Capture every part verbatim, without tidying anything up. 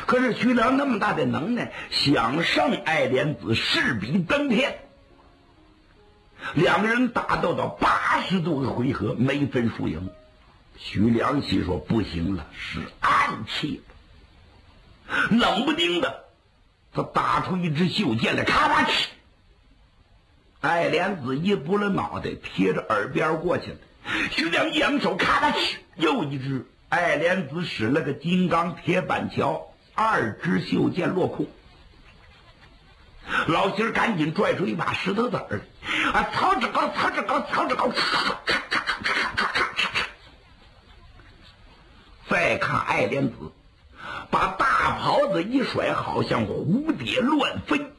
可是徐良那么大的能耐，想胜爱莲子势比登天。两个人打斗到八十多个回合，没分输赢。徐良心说不行了，是暗器了。冷不丁的，他打出一支袖剑来，咔嚓起。爱莲子一拨了脑袋，贴着耳边过去了。徐良扬手，咔嚓起，又一支。爱莲子使了个金刚铁板桥，二支袖剑落空。老七赶紧拽出一把石头子儿，啊，曹志高，曹志高，曹志高，咔咔咔咔咔咔咔咔。再看爱莲子，把大袍子一甩，好像蝴蝶乱飞。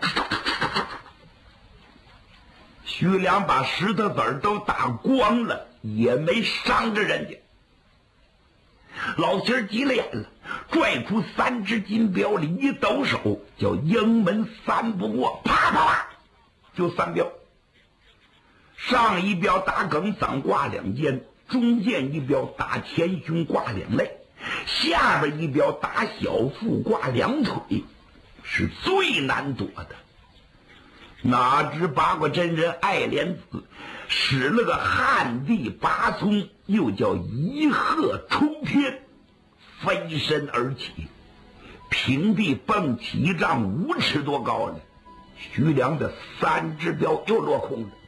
徐良把石头子儿都打光了，也没伤着人家。老七儿急了眼了，拽出三只金镖里一抖手，叫营门三不过，啪啪啪就三镖。上一镖打梗嗓挂两肩，中间一镖打前胸挂两肋，下边一镖打小腹挂两腿，是最难躲的。哪知八卦真人爱莲子使了个旱地拔葱，又叫一鹤冲天，飞身而起，平地蹦起一丈五尺多高了。徐良的三只镖又落空了。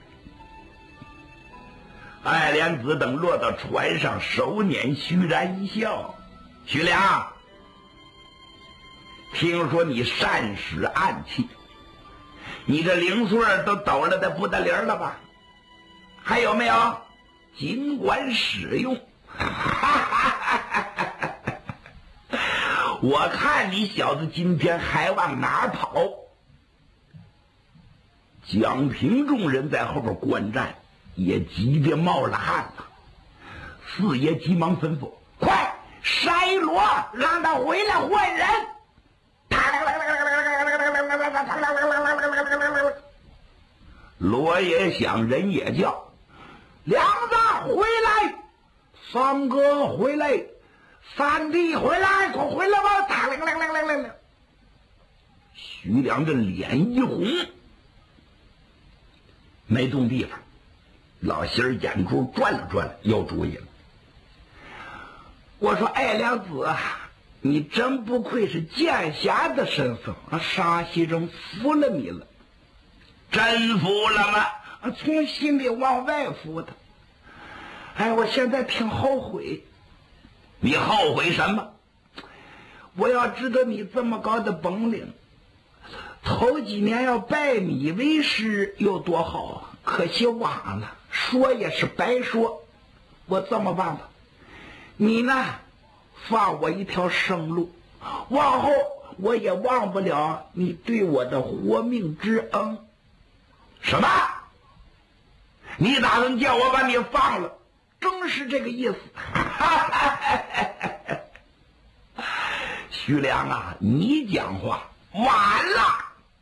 爱莲子等落到船上，手捻虚然一笑：“徐良，听说你善使暗器，你这零碎都抖了的不得了了吧？还有没有？尽管使用。我看你小子今天还往哪儿跑？”蒋平众人在后边观战，也急得冒了汗了。四爷急忙吩咐：“快筛罗，让他回来换人。”锣也响，人也叫：“梁子回来，三哥回来，三弟回来，快回来吧！”打铃铃铃铃铃铃。徐良这脸一红，没动地方。老仙儿眼珠转了转了，有主意了。我说：“爱良子啊，你真不愧是剑侠的身份啊！沙溪人服了你了。”“真服了吗？”“从心里往外服的。”“哎，我现在挺后悔。”“你后悔什么？”“我要知道你这么高的本领，头几年要拜你为师有多好啊！可惜晚了，说也是白说。我这么办吧，你呢，放我一条生路，往后我也忘不了你对我的活命之恩。”“什么？你打算叫我把你放了？”“正是这个意思。”“徐良啊，你讲话晚了。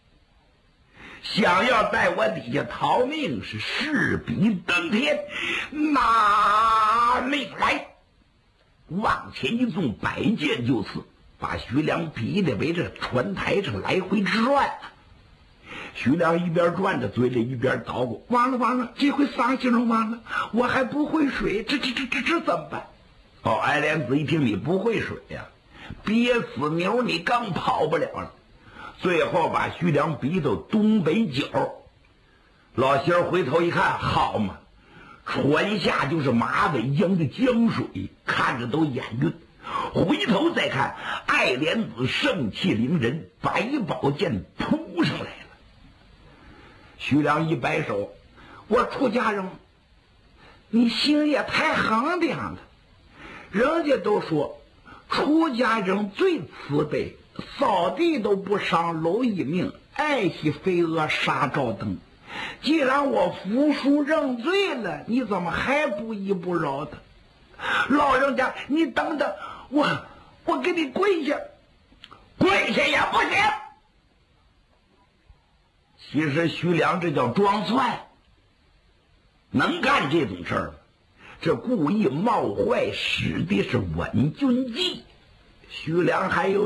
想要在我底下逃命，是势比登天，拿命来！”往前一纵，百剑就刺，把徐良逼得围着船台上来回转。徐良一边转着，嘴里一边捣鼓：“完了完了，这回伤心了，完了，我还不会水，这这这这这怎么办？”哦，爱莲子一听你不会水呀、啊，憋死牛你更跑不了了。最后把徐良逼到东北角。老仙儿回头一看，好嘛，船下就是马尾一样的江水，看着都眼晕。回头再看，爱莲子盛气凌人，百宝剑扑上来了。徐良一摆手：“我出家人，你心也太横点了。人家都说出家人最慈悲，扫地都不伤蝼蚁命，爱惜飞蛾杀照灯。既然我服输认罪了，你怎么还不依不饶的？老人家，你等等，我我给你跪下。”“跪下也不行。”其实徐良这叫装蒜，能干这种事儿，这故意冒坏，使的是稳军计。徐良还有